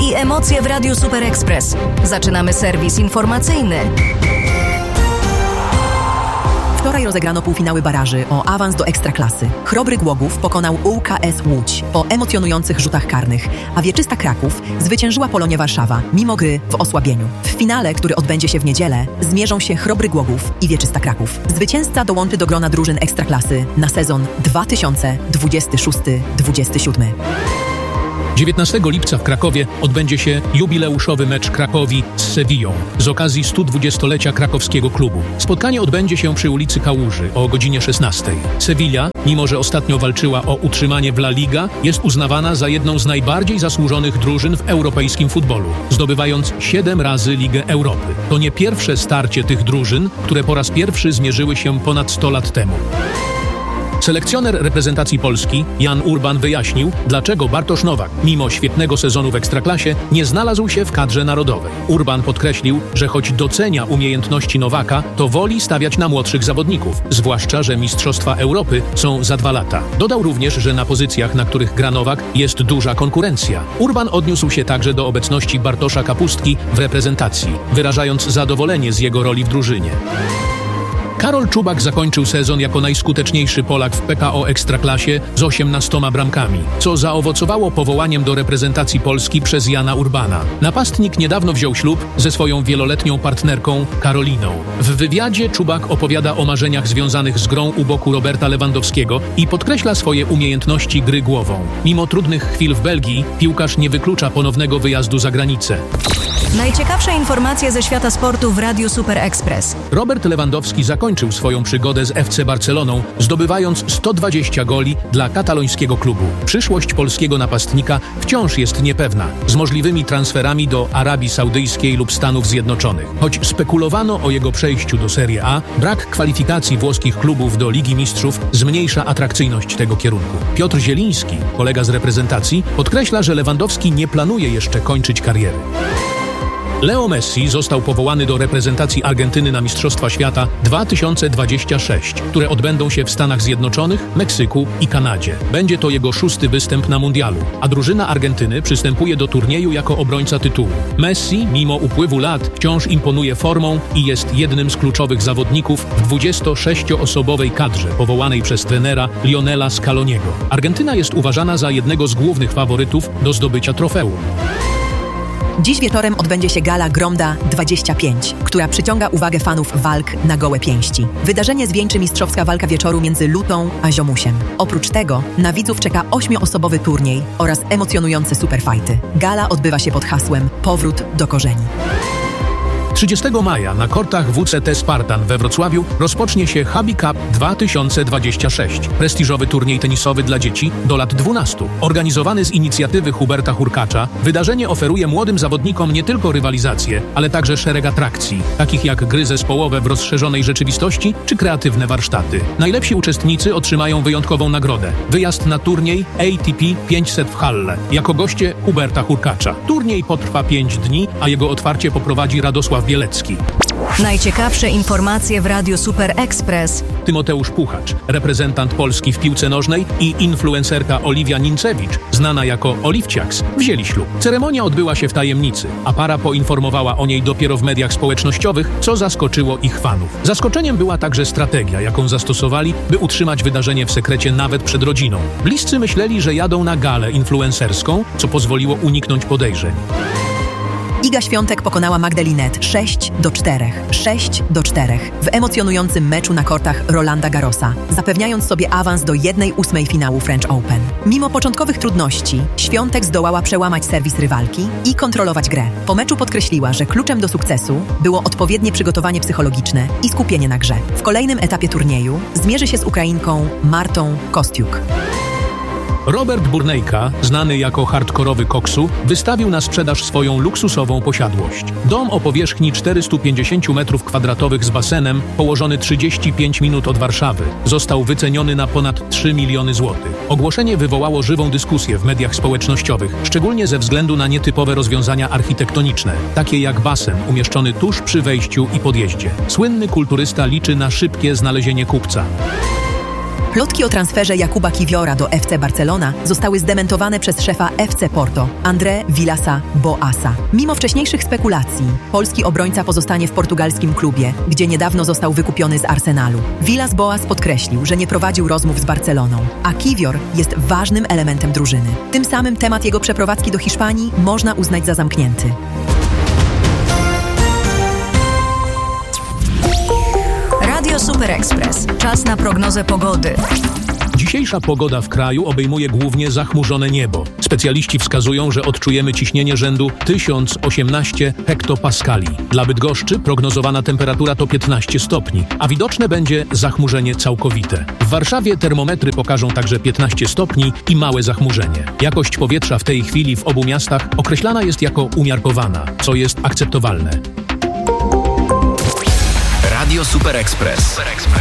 i emocje w Radiu Super Express. Zaczynamy serwis informacyjny. Wczoraj rozegrano półfinały baraży o awans do Ekstraklasy. Chrobry Głogów pokonał ŁKS Łódź po emocjonujących rzutach karnych, a Wieczysta Kraków zwyciężyła Polonię Warszawa, mimo gry w osłabieniu. W finale, który odbędzie się w niedzielę, zmierzą się Chrobry Głogów i Wieczysta Kraków. Zwycięzca dołączy do grona drużyn Ekstraklasy na sezon 2026-27. 19 lipca w Krakowie odbędzie się jubileuszowy mecz Krakowi z Sewillą z okazji 120-lecia krakowskiego klubu. Spotkanie odbędzie się przy ulicy Kałuży o godzinie 16. Sewilla, mimo że ostatnio walczyła o utrzymanie w La Liga, jest uznawana za jedną z najbardziej zasłużonych drużyn w europejskim futbolu, zdobywając 7 razy Ligę Europy. To nie pierwsze starcie tych drużyn, które po raz pierwszy zmierzyły się ponad 100 lat temu. Selekcjoner reprezentacji Polski Jan Urban wyjaśnił, dlaczego Bartosz Nowak, mimo świetnego sezonu w Ekstraklasie, nie znalazł się w kadrze narodowej. Urban podkreślił, że choć docenia umiejętności Nowaka, to woli stawiać na młodszych zawodników, zwłaszcza że Mistrzostwa Europy są za 2 lata. Dodał również, że na pozycjach, na których gra Nowak, jest duża konkurencja. Urban odniósł się także do obecności Bartosza Kapustki w reprezentacji, wyrażając zadowolenie z jego roli w drużynie. Karol Czubak zakończył sezon jako najskuteczniejszy Polak w PKO Ekstraklasie z 18 bramkami, co zaowocowało powołaniem do reprezentacji Polski przez Jana Urbana. Napastnik niedawno wziął ślub ze swoją wieloletnią partnerką Karoliną. W wywiadzie Czubak opowiada o marzeniach związanych z grą u boku Roberta Lewandowskiego i podkreśla swoje umiejętności gry głową. Mimo trudnych chwil w Belgii, piłkarz nie wyklucza ponownego wyjazdu za granicę. Najciekawsze informacje ze świata sportu w Radiu Super Express. Robert Lewandowski zakończył swoją przygodę z FC Barceloną, zdobywając 120 goli dla katalońskiego klubu. Przyszłość polskiego napastnika wciąż jest niepewna, z możliwymi transferami do Arabii Saudyjskiej lub Stanów Zjednoczonych. Choć spekulowano o jego przejściu do Serie A, brak kwalifikacji włoskich klubów do Ligi Mistrzów zmniejsza atrakcyjność tego kierunku. Piotr Zieliński, kolega z reprezentacji, podkreśla, że Lewandowski nie planuje jeszcze kończyć kariery. Leo Messi został powołany do reprezentacji Argentyny na Mistrzostwa Świata 2026, które odbędą się w Stanach Zjednoczonych, Meksyku i Kanadzie. Będzie to jego 6. występ na mundialu, a drużyna Argentyny przystępuje do turnieju jako obrońca tytułu. Messi, mimo upływu lat, wciąż imponuje formą i jest jednym z kluczowych zawodników w 26-osobowej kadrze powołanej przez trenera Lionela Scaloniego. Argentyna jest uważana za jednego z głównych faworytów do zdobycia trofeum. Dziś wieczorem odbędzie się gala Gromda 25, która przyciąga uwagę fanów walk na gołe pięści. Wydarzenie zwieńczy mistrzowska walka wieczoru między Lutą a Ziomusiem. Oprócz tego na widzów czeka 8-osobowy turniej oraz emocjonujące superfajty. Gala odbywa się pod hasłem Powrót do korzeni. 30 maja na kortach WCT Spartan we Wrocławiu rozpocznie się Hubby Cup 2026, prestiżowy turniej tenisowy dla dzieci do lat 12. Organizowany z inicjatywy Huberta Hurkacza, wydarzenie oferuje młodym zawodnikom nie tylko rywalizację, ale także szereg atrakcji, takich jak gry zespołowe w rozszerzonej rzeczywistości czy kreatywne warsztaty. Najlepsi uczestnicy otrzymają wyjątkową nagrodę – wyjazd na turniej ATP 500 w Halle jako goście Huberta Hurkacza. Turniej potrwa 5 dni, a jego otwarcie poprowadzi Radosław Bielecki. Najciekawsze informacje w Radiu Super Express. Tymoteusz Puchacz, reprezentant Polski w piłce nożnej, i influencerka Oliwia Nincewicz, znana jako Oliwciaks, wzięli ślub. Ceremonia odbyła się w tajemnicy, a para poinformowała o niej dopiero w mediach społecznościowych, co zaskoczyło ich fanów. Zaskoczeniem była także strategia, jaką zastosowali, by utrzymać wydarzenie w sekrecie nawet przed rodziną. Bliscy myśleli, że jadą na galę influencerską, co pozwoliło uniknąć podejrzeń. Iga Świątek pokonała Magdalinet 6-4. 6-4 w emocjonującym meczu na kortach Rolanda Garrosa, zapewniając sobie awans do 1/8 finału French Open. Mimo początkowych trudności, Świątek zdołała przełamać serwis rywalki i kontrolować grę. Po meczu podkreśliła, że kluczem do sukcesu było odpowiednie przygotowanie psychologiczne i skupienie na grze. W kolejnym etapie turnieju zmierzy się z Ukrainką Martą Kostiuk. Robert Burnejka, znany jako hardkorowy koksu, wystawił na sprzedaż swoją luksusową posiadłość. Dom o powierzchni 450 m2 z basenem, położony 35 minut od Warszawy, został wyceniony na ponad 3 miliony złotych. Ogłoszenie wywołało żywą dyskusję w mediach społecznościowych, szczególnie ze względu na nietypowe rozwiązania architektoniczne, takie jak basen umieszczony tuż przy wejściu i podjeździe. Słynny kulturysta liczy na szybkie znalezienie kupca. Plotki o transferze Jakuba Kiwiora do FC Barcelona zostały zdementowane przez szefa FC Porto, André Villasa-Boasa. Mimo wcześniejszych spekulacji, polski obrońca pozostanie w portugalskim klubie, gdzie niedawno został wykupiony z Arsenalu. Villas-Boas podkreślił, że nie prowadził rozmów z Barceloną, a Kiwior jest ważnym elementem drużyny. Tym samym temat jego przeprowadzki do Hiszpanii można uznać za zamknięty. Radio Super Express. Czas na prognozę pogody. Dzisiejsza pogoda w kraju obejmuje głównie zachmurzone niebo. Specjaliści wskazują, że odczujemy ciśnienie rzędu 1018 hektopaskali. Dla Bydgoszczy prognozowana temperatura to 15 stopni, a widoczne będzie zachmurzenie całkowite. W Warszawie termometry pokażą także 15 stopni i małe zachmurzenie. Jakość powietrza w tej chwili w obu miastach określana jest jako umiarkowana, co jest akceptowalne. Radio Super Express.